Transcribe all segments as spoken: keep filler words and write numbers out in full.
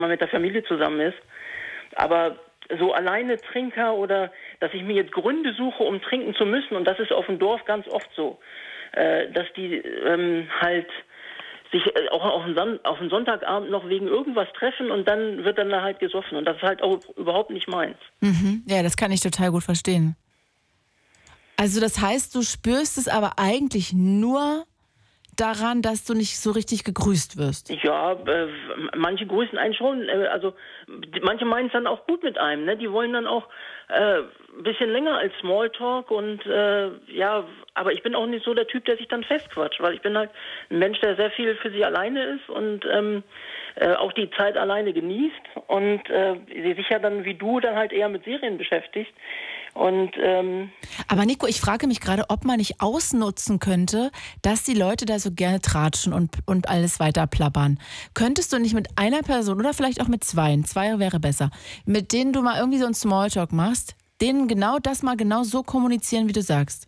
man mit der Familie zusammen ist. Aber so alleine Trinker oder dass ich mir jetzt Gründe suche, um trinken zu müssen, und das ist auf dem Dorf ganz oft so, äh, dass die ähm, halt sich äh, auch auf den, Son- auf den Sonntagabend noch wegen irgendwas treffen und dann wird dann da halt gesoffen. Und das ist halt auch überhaupt nicht meins. Mhm. Ja, das kann ich total gut verstehen. Also das heißt, du spürst es aber eigentlich nur daran, dass du nicht so richtig gegrüßt wirst. Ja, äh, manche grüßen einen schon, äh, also die, manche meinen es dann auch gut mit einem, ne? Die wollen dann auch äh, ein bisschen länger als Smalltalk und äh, ja, aber ich bin auch nicht so der Typ, der sich dann festquatscht, weil ich bin halt ein Mensch, der sehr viel für sich alleine ist und ähm, äh, auch die Zeit alleine genießt und äh, sich ja dann wie du dann halt eher mit Serien beschäftigt. Und, ähm, aber Nico, ich frage mich gerade, ob man nicht ausnutzen könnte, dass die Leute da so gerne tratschen und, und alles weiter plappern. Könntest du nicht mit einer Person oder vielleicht auch mit zweien, zwei wäre besser, mit denen du mal irgendwie so einen Smalltalk machst, denen genau das mal genau so kommunizieren, wie du sagst?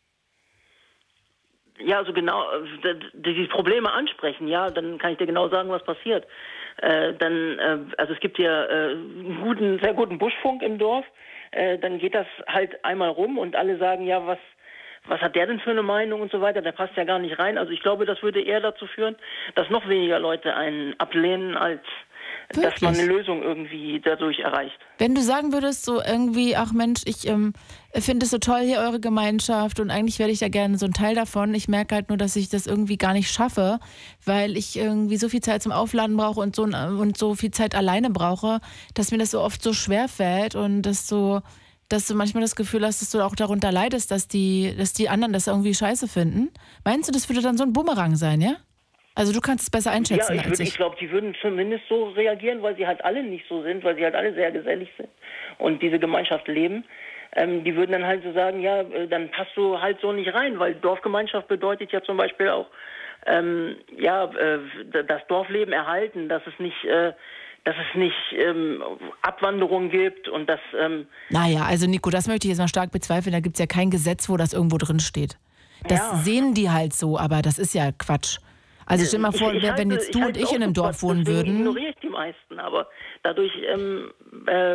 Ja, also genau, äh, die Probleme ansprechen, ja, dann kann ich dir genau sagen, was passiert. Äh, dann, äh, also es gibt hier äh, einen guten, sehr guten Buschfunk im Dorf. Äh, dann geht das halt einmal rum und alle sagen, ja, was, was hat der denn für eine Meinung und so weiter, der passt ja gar nicht rein. Also ich glaube, das würde eher dazu führen, dass noch weniger Leute einen ablehnen, als Wirklich? dass man eine Lösung irgendwie dadurch erreicht. Wenn du sagen würdest, so irgendwie, ach Mensch, ich ähm, finde es so toll hier, eure Gemeinschaft, und eigentlich wäre ich ja gerne so ein Teil davon. Ich merke halt nur, dass ich das irgendwie gar nicht schaffe, weil ich irgendwie so viel Zeit zum Aufladen brauche und so, und so viel Zeit alleine brauche, dass mir das so oft so schwer fällt und dass du, dass du manchmal das Gefühl hast, dass du auch darunter leidest, dass die, dass die anderen das irgendwie scheiße finden. Meinst du, das würde dann so ein Bumerang sein, ja? Also du kannst es besser einschätzen ja, ich als ich. Ich glaube, die würden zumindest so reagieren, weil sie halt alle nicht so sind, weil sie halt alle sehr gesellig sind und diese Gemeinschaft leben. Ähm, die würden dann halt so sagen, ja, äh, dann passt du halt so nicht rein, weil Dorfgemeinschaft bedeutet ja zum Beispiel auch, ähm, ja, äh, das Dorfleben erhalten, dass es nicht, äh, dass es nicht ähm, Abwanderung gibt und dass... Ähm, naja, also Nico, das möchte ich jetzt mal stark bezweifeln. Da gibt es ja kein Gesetz, wo das irgendwo drin steht. Das ja. sehen die halt so, aber das ist ja Quatsch. Also stell dir mal vor, ich, ich wenn halte, jetzt du und ich in einem Dorf wohnen deswegen würden. ignoriere ich die meisten, aber dadurch ähm, äh,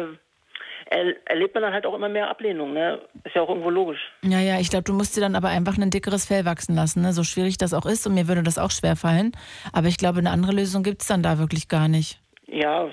erlebt man dann halt auch immer mehr Ablehnung, ne? Ist ja auch irgendwo logisch. Ja, ja, ich glaube, du musst dir dann aber einfach ein dickeres Fell wachsen lassen, ne? So schwierig das auch ist, und mir würde das auch schwer fallen. Aber ich glaube, eine andere Lösung gibt es dann da wirklich gar nicht. Ja,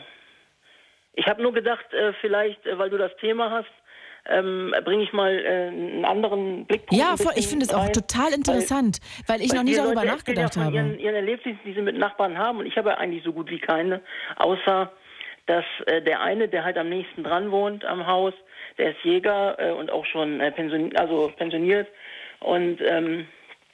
ich habe nur gedacht, äh, vielleicht, äh, weil du das Thema hast, ähm, bringe ich mal äh, einen anderen Blickpunkt. Ja, voll, ich finde es auch total interessant, weil, weil ich weil noch nie darüber Leute nachgedacht ja von habe. Ihren, ihren Erlebnissen, die sie mit Nachbarn haben, und ich habe ja eigentlich so gut wie keine, außer dass äh, der eine, der halt am nächsten dran wohnt am Haus, der ist Jäger äh, und auch schon äh, pensioniert, also pensioniert, und ähm,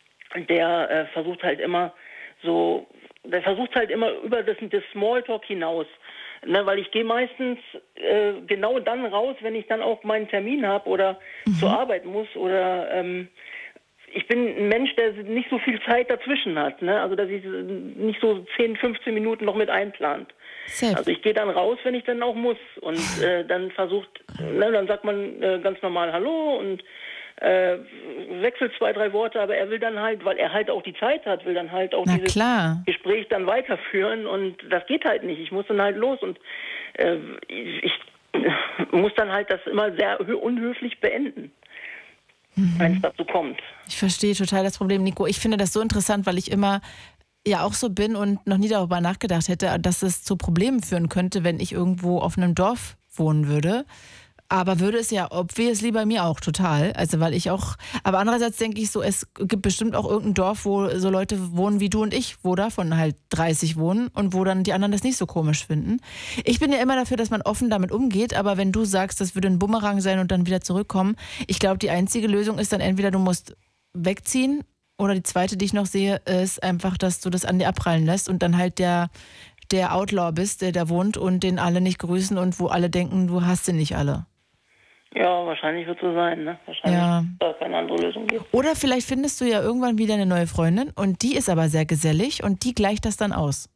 der äh, versucht halt immer so, der versucht halt immer über das, das Smalltalk hinaus. Ne, weil ich gehe meistens äh, genau dann raus, wenn ich dann auch meinen Termin habe oder mhm. zur Arbeit muss oder ähm, ich bin ein Mensch, der nicht so viel Zeit dazwischen hat, ne? Also dass ich nicht so zehn, fünfzehn Minuten noch mit einplant. Safe. Also ich gehe dann raus, wenn ich dann auch muss, und äh, dann versucht, ne, dann sagt man äh, ganz normal Hallo und äh, wechselt zwei, drei Worte, aber er will dann halt, weil er halt auch die Zeit hat, will dann halt auch Na dieses klar. Gespräch dann weiterführen, und das geht halt nicht. Ich muss dann halt los und äh, ich muss dann halt das immer sehr unhöflich beenden, mhm. wenn es dazu kommt. Ich verstehe total das Problem, Nico. Ich finde das so interessant, weil ich immer ja auch so bin und noch nie darüber nachgedacht hätte, dass es zu Problemen führen könnte, wenn ich irgendwo auf einem Dorf wohnen würde. Aber würde es ja obviously bei mir auch total. Also weil ich auch, aber andererseits denke ich so, es gibt bestimmt auch irgendein Dorf, wo so Leute wohnen wie du und ich, wo davon halt dreißig wohnen und wo dann die anderen das nicht so komisch finden. Ich bin ja immer dafür, dass man offen damit umgeht, aber wenn du sagst, das würde ein Bumerang sein und dann wieder zurückkommen, ich glaube, die einzige Lösung ist dann entweder du musst wegziehen, oder die zweite, die ich noch sehe, ist einfach, dass du das an dir abprallen lässt und dann halt der, der Outlaw bist, der da wohnt und den alle nicht grüßen und wo alle denken, du hast sie nicht alle. Ja, wahrscheinlich wird es so sein, ne? Wahrscheinlich ja. wird es keine andere Lösung geben. Oder vielleicht findest du ja irgendwann wieder eine neue Freundin und die ist aber sehr gesellig und die gleicht das dann aus.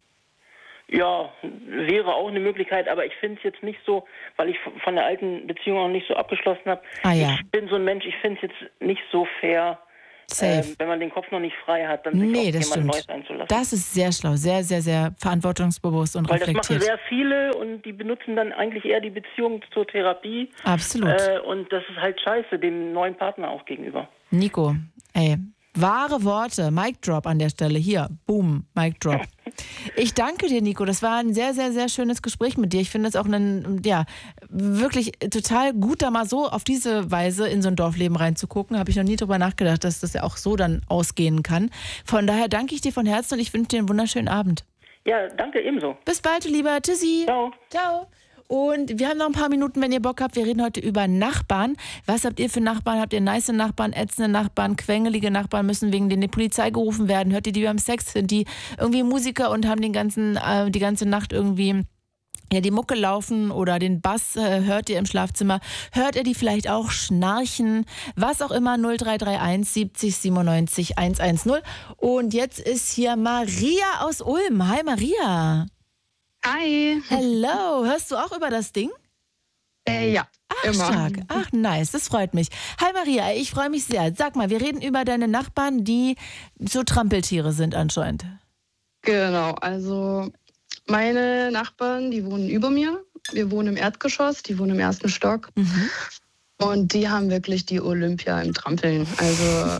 Ja, wäre auch eine Möglichkeit, aber ich finde es jetzt nicht so, weil ich von der alten Beziehung auch nicht so abgeschlossen habe. Ah, ja. Ich bin so ein Mensch, ich finde es jetzt nicht so fair, Safe. Ähm, wenn man den Kopf noch nicht frei hat, dann sich Nee, auf das jemand Neues stimmt. einzulassen. Das ist sehr schlau, sehr, sehr, sehr verantwortungsbewusst und Weil das machen reflektiert. sehr viele und die benutzen dann eigentlich eher die Beziehung zur Therapie. Absolut. Äh, und das ist halt scheiße, dem neuen Partner auch gegenüber. Nico, ey, wahre Worte, Mic Drop an der Stelle. Hier, boom, Mic Drop. Ich danke dir, Nico. Das war ein sehr, sehr, sehr schönes Gespräch mit dir. Ich finde es auch ein, ja, wirklich total gut, da mal so auf diese Weise in so ein Dorfleben reinzugucken. Habe ich noch nie drüber nachgedacht, dass das ja auch so dann ausgehen kann. Von daher danke ich dir von Herzen und ich wünsche dir einen wunderschönen Abend. Ja, danke, ebenso. Bis bald, du Lieber. Tschüssi. Ciao. Ciao. Und wir haben noch ein paar Minuten, wenn ihr Bock habt. Wir reden heute über Nachbarn. Was habt ihr für Nachbarn? Habt ihr nice Nachbarn, ätzende Nachbarn, quengelige Nachbarn, müssen wegen denen die Polizei gerufen werden? Hört ihr die beim Sex? Sind die irgendwie Musiker und haben den ganzen, äh, die ganze Nacht irgendwie ja, die Mucke laufen oder den Bass äh, hört ihr im Schlafzimmer? Hört ihr die vielleicht auch schnarchen? Was auch immer, null drei drei eins siebzig siebenundneunzig hundertzehn. Und jetzt ist hier Maria aus Ulm. Hi Maria. Hi. Hello, hörst du auch über das Ding? Äh, ja, Ach, immer. stark. Ach, nice, das freut mich. Hi Maria, ich freue mich sehr. Sag mal, wir reden über deine Nachbarn, die so Trampeltiere sind anscheinend. Genau, also meine Nachbarn, die wohnen über mir. Wir wohnen im Erdgeschoss, die wohnen im ersten Stock. Mhm. Und die haben wirklich die Olympia im Trampeln. Also,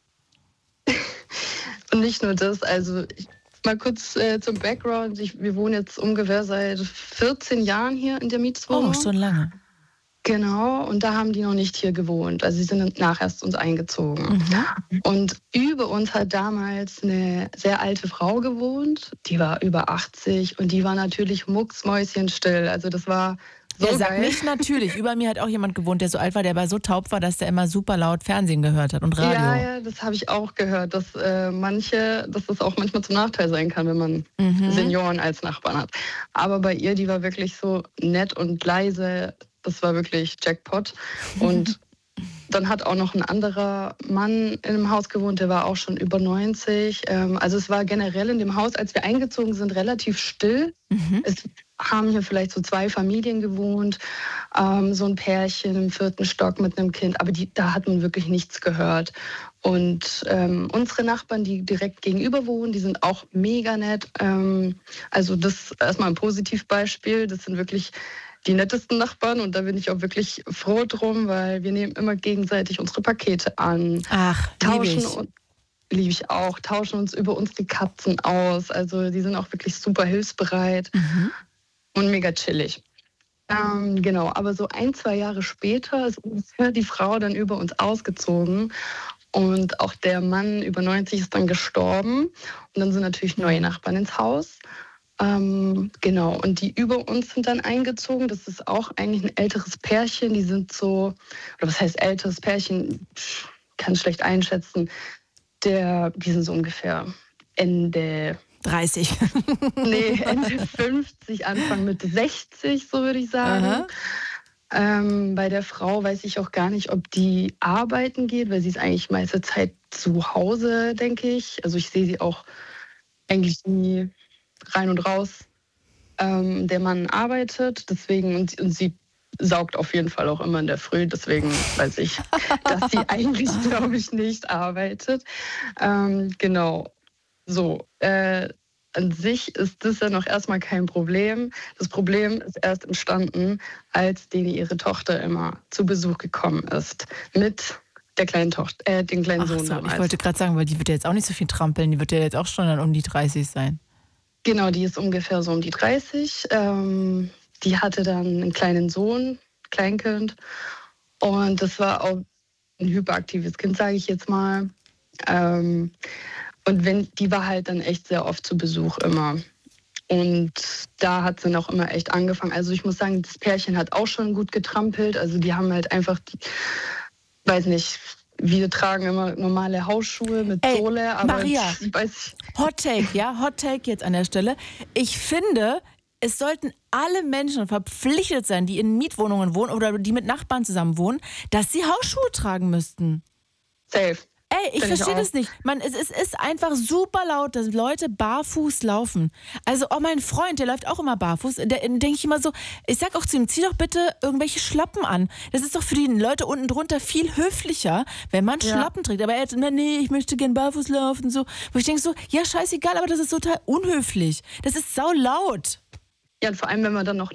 und nicht nur das, also ich, mal kurz äh, zum Background. Ich, wir wohnen jetzt ungefähr seit vierzehn Jahren hier in der Mietswohnung. Oh, schon lange. Genau, und da haben die noch nicht hier gewohnt. Also sie sind nachher erst uns eingezogen. Mhm. Und über uns hat damals eine sehr alte Frau gewohnt. Die war über achtzig und die war natürlich mucksmäuschenstill. Also das war so Der sagt geil. nicht natürlich. Über mir hat auch jemand gewohnt, der so alt war, der aber so taub war, dass der immer super laut Fernsehen gehört hat und Radio. Ja, ja, das habe ich auch gehört, dass äh, manche, dass das auch manchmal zum Nachteil sein kann, wenn man Mhm. Senioren als Nachbarn hat. Aber bei ihr, die war wirklich so nett und leise. Das war wirklich Jackpot. Und dann hat auch noch ein anderer Mann in dem Haus gewohnt, der war auch schon über neunzig. Ähm, also es war generell in dem Haus, als wir eingezogen sind, relativ still. Mhm. Es haben hier vielleicht so zwei Familien gewohnt, ähm, so ein Pärchen im vierten Stock mit einem Kind, aber die, da hat man wirklich nichts gehört. Und ähm, unsere Nachbarn, die direkt gegenüber wohnen, die sind auch mega nett. Ähm, also das erstmal ein Positivbeispiel, das sind wirklich die nettesten Nachbarn und da bin ich auch wirklich froh drum, weil wir nehmen immer gegenseitig unsere Pakete an, Ach, liebe tauschen ich. und liebe ich auch, tauschen uns über unsere Katzen aus. Also die sind auch wirklich super hilfsbereit Mhm. und mega chillig. Ähm, genau, aber so ein, zwei Jahre später ist ungefähr die Frau dann über uns ausgezogen und auch der Mann über neunzig ist dann gestorben und dann sind natürlich neue Nachbarn ins Haus. Ähm, genau, und die über uns sind dann eingezogen. Das ist auch eigentlich ein älteres Pärchen. Die sind so, oder was heißt älteres Pärchen? Pff, kann schlecht einschätzen. Der, die sind so ungefähr Ende, dreißig. nee, Ende fünfzig, Anfang Mitte sechzig, so würde ich sagen. Aha. Ähm, bei der Frau weiß ich auch gar nicht, ob die arbeiten geht, weil sie ist eigentlich meiste Zeit zu Hause, denke ich. Also ich sehe sie auch eigentlich nie rein und raus. Ähm, der Mann arbeitet, deswegen und, und sie saugt auf jeden Fall auch immer in der Früh. Deswegen weiß ich, dass sie eigentlich, glaube ich, nicht arbeitet. Ähm, genau. So. Äh, an sich ist das ja noch erstmal kein Problem. Das Problem ist erst entstanden, als denen ihre Tochter immer zu Besuch gekommen ist mit der kleinen Tochter, äh, den kleinen Ach Sohn so, damals. ich wollte gerade sagen, weil die wird ja jetzt auch nicht so viel trampeln. Die wird ja jetzt auch schon dann um die dreißig sein. Genau, die ist ungefähr so um die dreißig. Ähm, die hatte dann einen kleinen Sohn, Kleinkind. Und das war auch ein hyperaktives Kind, sage ich jetzt mal. Ähm, und wenn, die war halt dann echt sehr oft zu Besuch immer. Und da hat sie dann auch immer echt angefangen. Also ich muss sagen, das Pärchen hat auch schon gut getrampelt. Also die haben halt einfach, die, weiß nicht, wir tragen immer normale Hausschuhe mit Ey, Sohle. Aber Maria. ich weiß, Hot Take, ja, Hot Take jetzt an der Stelle. Ich finde, es sollten alle Menschen verpflichtet sein, die in Mietwohnungen wohnen oder die mit Nachbarn zusammen wohnen, dass sie Hausschuhe tragen müssten. safe. Ey, ich Find verstehe auch. das nicht. Man, es, es ist einfach super laut, dass Leute barfuß laufen. Also, oh, mein Freund, der läuft auch immer barfuß. Da denke ich immer so, ich sag auch zu ihm, zieh doch bitte irgendwelche Schlappen an. Das ist doch für die Leute unten drunter viel höflicher, wenn man Ja. Schlappen trägt. Aber er hat, na, nee, ich möchte gern barfuß laufen. So. Wo ich denke so, ja, scheißegal, aber das ist total unhöflich. Das ist sau laut. Ja, und vor allem, wenn man dann noch